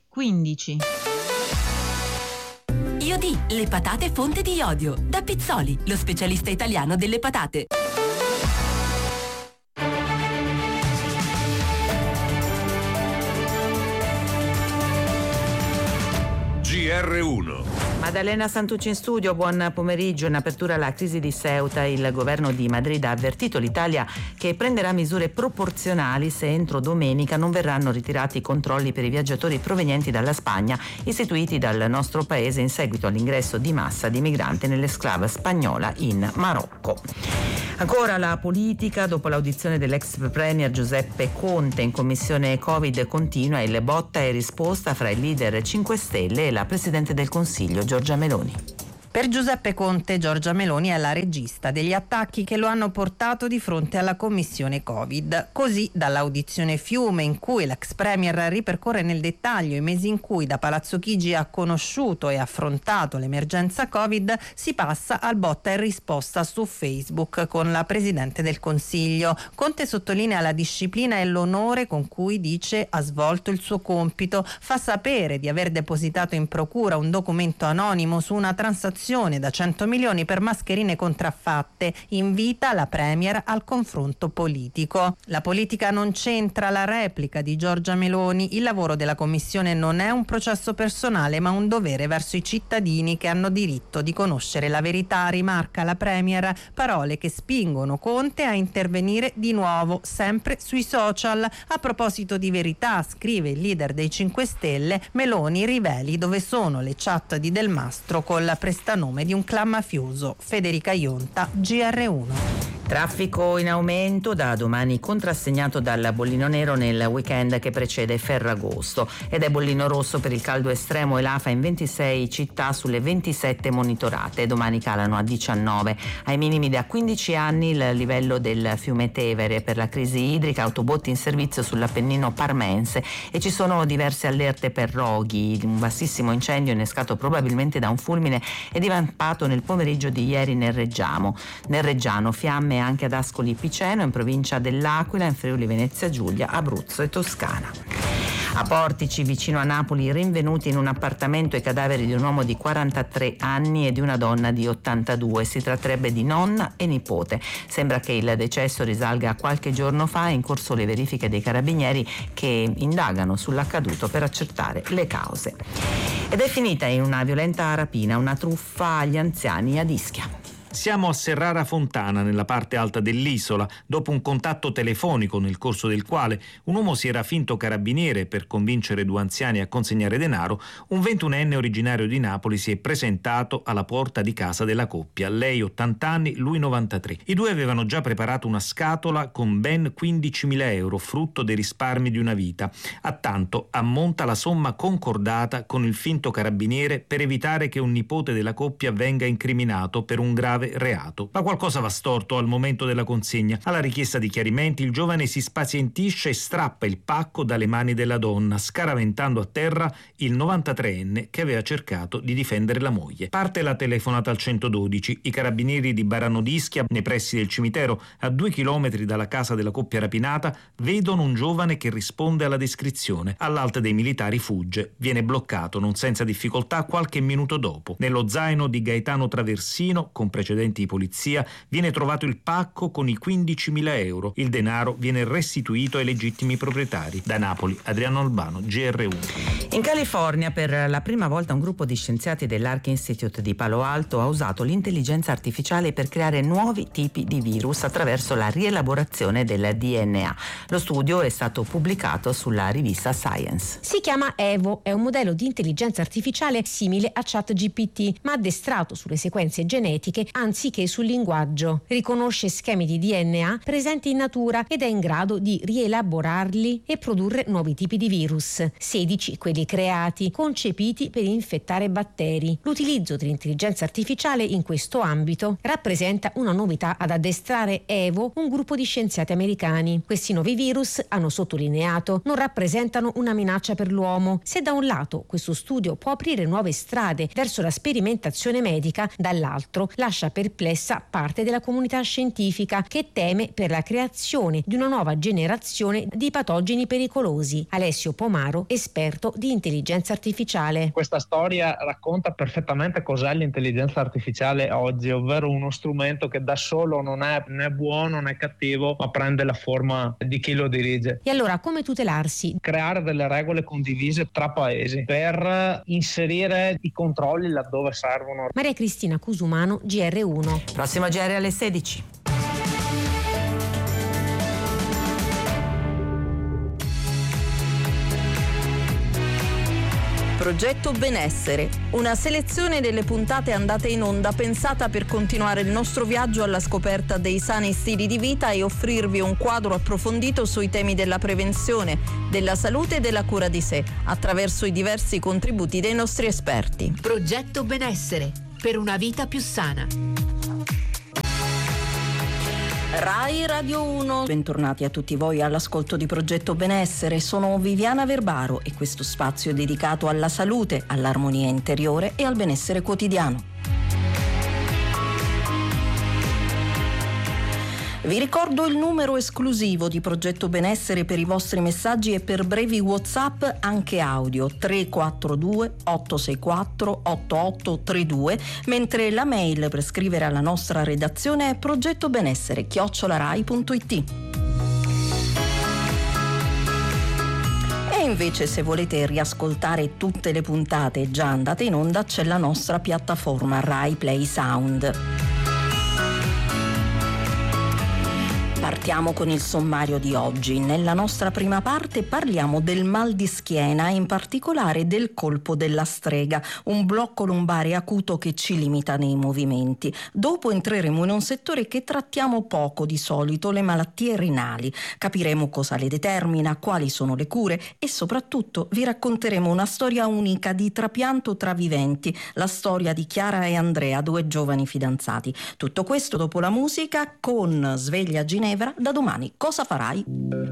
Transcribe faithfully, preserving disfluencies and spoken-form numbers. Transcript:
quindici. Iodi, le patate fonte di iodio. Da Pizzoli, lo specialista italiano delle patate. G R uno. Maddalena Santucci in studio, buon pomeriggio. In apertura alla crisi di Ceuta, il governo di Madrid ha avvertito l'Italia che prenderà misure proporzionali se entro domenica non verranno ritirati i controlli per i viaggiatori provenienti dalla Spagna istituiti dal nostro paese in seguito all'ingresso di massa di migranti nell'esclave spagnola in Marocco. Ancora la politica, dopo l'audizione dell'ex premier Giuseppe Conte in commissione Covid continua il botta e risposta fra il leader cinque Stelle e la Presidente del Consiglio Giorgia Meloni. Per Giuseppe Conte, Giorgia Meloni è la regista degli attacchi che lo hanno portato di fronte alla commissione Covid. Così, dall'audizione Fiume, in cui l'ex premier ripercorre nel dettaglio i mesi in cui da Palazzo Chigi ha conosciuto e affrontato l'emergenza Covid, si passa al botta e risposta su Facebook con la Presidente del Consiglio. Conte sottolinea la disciplina e l'onore con cui dice ha svolto il suo compito, fa sapere di aver depositato in procura un documento anonimo su una transazione da cento milioni per mascherine contraffatte, invita la Premier al confronto politico. La politica non c'entra, la replica di Giorgia Meloni. Il lavoro della Commissione non è un processo personale ma un dovere verso i cittadini che hanno diritto di conoscere la verità, rimarca la Premier, parole che spingono Conte a intervenire di nuovo, sempre sui social. A proposito di verità, scrive il leader dei cinque Stelle, Meloni riveli dove sono le chat di Del Mastro con la prestazione nome di un clan mafioso. Federica Ionta, G R uno. Traffico in aumento da domani, contrassegnato dal bollino nero nel weekend che precede Ferragosto, ed è bollino rosso per il caldo estremo e l'afa in ventisei città sulle ventisette monitorate. Domani calano a diciannove. Ai minimi da quindici anni il livello del fiume Tevere per la crisi idrica, autobotti in servizio sull'Appennino parmense e ci sono diverse allerte per roghi. Un vastissimo incendio innescato probabilmente da un fulmine è divampato nel pomeriggio di ieri nel Reggiano. Nel Reggiano fiamme anche ad Ascoli Piceno, in provincia dell'Aquila, in Friuli Venezia Giulia, Abruzzo e Toscana. A Portici, vicino a Napoli, rinvenuti in un appartamento i cadaveri di un uomo di quarantatré anni e di una donna di ottantadue. Si tratterebbe di nonna e nipote. Sembra che il decesso risalga a qualche giorno fa, in corso le verifiche dei carabinieri che indagano sull'accaduto per accertare le cause. Ed è finita in una violenta rapina, una truffa agli anziani ad Ischia. Siamo a Serrara Fontana, nella parte alta dell'isola, dopo un contatto telefonico nel corso del quale un uomo si era finto carabiniere per convincere due anziani a consegnare denaro. Un ventunenne originario di Napoli si è presentato alla porta di casa della coppia, lei ottanta anni, lui novantatré. I due avevano già preparato una scatola con ben quindicimila euro, frutto dei risparmi di una vita. A tanto ammonta la somma concordata con il finto carabiniere per evitare che un nipote della coppia venga incriminato per un grave reato. Ma qualcosa va storto al momento della consegna. Alla richiesta di chiarimenti il giovane si spazientisce e strappa il pacco dalle mani della donna, scaraventando a terra il novantatreenne che aveva cercato di difendere la moglie. Parte la telefonata al centododici. I carabinieri di Barano d'Ischia, nei pressi del cimitero, a due chilometri dalla casa della coppia rapinata, vedono un giovane che risponde alla descrizione. All'alta dei militari fugge, viene bloccato non senza difficoltà qualche minuto dopo. Nello zaino di Gaetano Traversino, con precedenti di polizia, viene trovato il pacco con i quindicimila euro. Il denaro viene restituito ai legittimi proprietari. Da Napoli, Adriano Albano, G R uno. In California, per la prima volta, un gruppo di scienziati dell'Arc Institute di Palo Alto ha usato l'intelligenza artificiale per creare nuovi tipi di virus attraverso la rielaborazione del D N A. Lo studio è stato pubblicato sulla rivista Science. Si chiama Evo, è un modello di intelligenza artificiale simile a ChatGPT, ma addestrato sulle sequenze genetiche anziché sul linguaggio. Riconosce schemi di D N A presenti in natura ed è in grado di rielaborarli e produrre nuovi tipi di virus, sedici quelli creati, concepiti per infettare batteri. L'utilizzo dell'intelligenza artificiale in questo ambito rappresenta una novità ad addestrare Evo, un gruppo di scienziati americani. Questi nuovi virus, hanno sottolineato, non rappresentano una minaccia per l'uomo. Se da un lato questo studio può aprire nuove strade verso la sperimentazione medica, dall'altro lascia lascia perplessa parte della comunità scientifica, che teme per la creazione di una nuova generazione di patogeni pericolosi. Alessio Pomaro, esperto di intelligenza artificiale. Questa storia racconta perfettamente cos'è l'intelligenza artificiale oggi, ovvero uno strumento che da solo non è né buono né cattivo, ma prende la forma di chi lo dirige. E allora come tutelarsi? Creare delle regole condivise tra paesi per inserire i controlli laddove servono. Maria Cristina Cusumano, G R uno. Prossimo G R alle sedici. Progetto Benessere, una selezione delle puntate andate in onda pensata per continuare il nostro viaggio alla scoperta dei sani stili di vita e offrirvi un quadro approfondito sui temi della prevenzione, della salute e della cura di sé, attraverso i diversi contributi dei nostri esperti. Progetto Benessere, per una vita più sana. Rai Radio uno. Bentornati a tutti voi all'ascolto di Progetto Benessere. Sono Viviana Verbaro e questo spazio è dedicato alla salute, all'armonia interiore e al benessere quotidiano. Vi ricordo il numero esclusivo di Progetto Benessere per i vostri messaggi e per brevi WhatsApp anche audio tre quattro due otto sei quattro otto otto tre due, mentre la mail per scrivere alla nostra redazione è progettobenessere chiocciola rai punto it. E invece, se volete riascoltare tutte le puntate già andate in onda, c'è la nostra piattaforma Rai Play Sound. Partiamo con il sommario di oggi. Nella nostra prima parte parliamo del mal di schiena e in particolare del colpo della strega, un blocco lombare acuto che ci limita nei movimenti. Dopo entreremo in un settore che trattiamo poco di solito, le malattie renali. Capiremo cosa le determina, quali sono le cure e soprattutto vi racconteremo una storia unica di trapianto tra viventi, la storia di Chiara e Andrea, due giovani fidanzati. Tutto questo dopo la musica con Sveglia Ginevra. Da domani cosa farai?